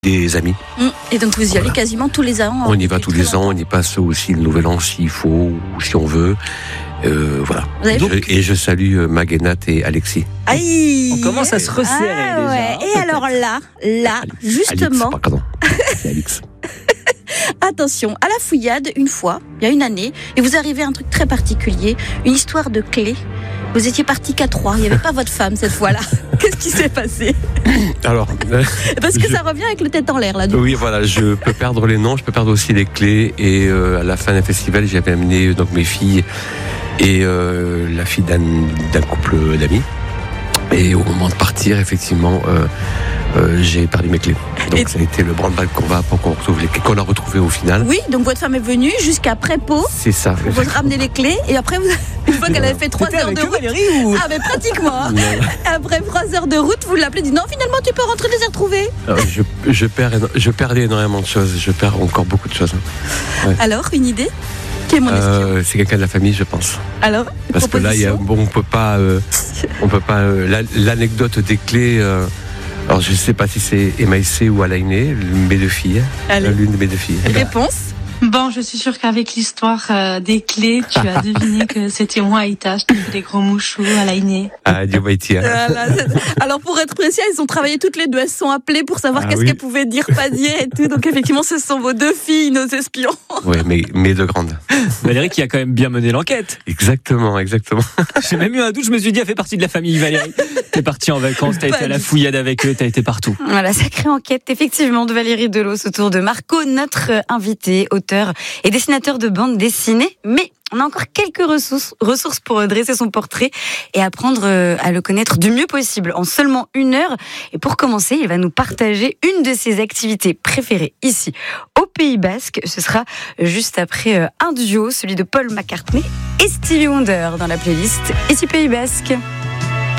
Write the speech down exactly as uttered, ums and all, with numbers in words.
des amis. Mmh. Et donc vous y allez voilà. quasiment tous les ans. On y va tous les longtemps. ans, on y passe aussi le nouvel an s'il faut ou si on veut. Euh, voilà. Donc... Je, et je salue Maguenat et Alexis. Aïe, on commence à se resserrer ah, déjà. Ouais. Et alors là, là, Alix, justement. Alix, pardon. C'est Alix. Attention, à la fouillade, une fois, il y a une année, et vous arrivez à un truc très particulier, une histoire de clé. Vous étiez partis qu'à trois, il n'y avait pas votre femme cette fois-là. Qu'est-ce qui s'est passé ? Alors, euh, parce que je... ça revient avec le tête en l'air là. Du oui, coup. voilà, je peux perdre les noms, je peux perdre aussi les clés. Et euh, à la fin d'un festival, j'avais amené donc mes filles et euh, la fille d'un, d'un couple d'amis. Et au moment de partir, effectivement, euh, euh, j'ai perdu mes clés. Donc et ça a été le branle-bas de combat pour qu'on retrouve les clés, qu'on a retrouvées au final. Oui, donc votre femme est venue jusqu'à Prépeau. C'est ça. Pour vous ramener les clés et après, vous, une fois qu'elle avait fait trois heures de route. Valérie, ou... Ah, mais pratiquement. Hein. Après trois heures de route, vous l'appelez, dites non, finalement, tu peux rentrer, les ai retrouvées. Alors, je, je, perds, je perdais énormément de choses. Je perds encore beaucoup de choses. Hein. Ouais. Alors, une idée ? Qui est mon euh, c'est quelqu'un de la famille, je pense. Alors, parce que là, il y a, bon, on peut pas, euh, on peut pas. Euh, la, l'anecdote des clés. Euh, alors, je sais pas si c'est Emmaïsé ou Alaïné, mes deux filles. Allez. L'une de mes deux filles. Réponse. Bon, je suis sûre qu'avec l'histoire euh, des clés, tu as deviné que c'était moi, Aïta. Je t'ai fait des gros mouchous à l'Aïné. Ah, Dieu Maïti. Hein. Voilà, alors, pour être précis, elles ont travaillé toutes les deux. Elles se sont appelées pour savoir ah, qu'est-ce oui. qu'elles pouvaient dire, pas dire et tout. Donc, effectivement, ce sont vos deux filles, nos espions. Oui, mais mes deux grandes. Valérie qui a quand même bien mené l'enquête. Exactement, exactement. J'ai même eu un doute, je me suis dit, elle fait partie de la famille, Valérie. T'es partie en vacances, t'as pas été à la fouillade avec eux, t'as été partout. Voilà, sacrée enquête, effectivement, de Valérie Delos autour de Marco, notre invité, auteur et dessinateur de bande dessinée. Mais on a encore quelques ressources, ressources pour dresser son portrait et apprendre à le connaître du mieux possible en seulement une heure. Et pour commencer, il va nous partager une de ses activités préférées ici au Pays Basque. Ce sera juste après un duo, celui de Paul McCartney et Stevie Wonder dans la playlist Ici Pays Basque.